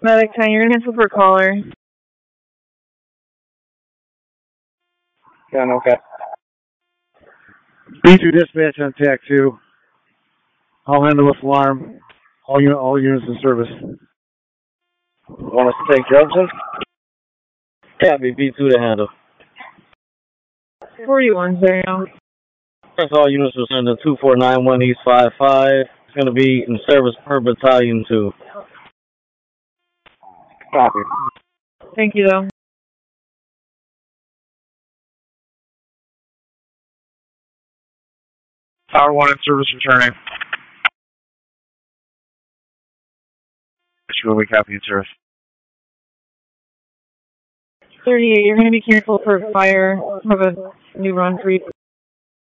Medic 10, you're going to cancel for a caller. Yeah, okay. B2 dispatch on TAC 2. I'll handle this alarm. All units in service. Want us to take Judson? Copy, B2 to handle. 41, sir. First, all units will send to 2491 East 55. It's going to be in service per battalion 2. Copy. Thank you, though. Tower 1 in service returning. Sure, we copy in service. 38, you're going to be canceled for fire. Have a new run for you.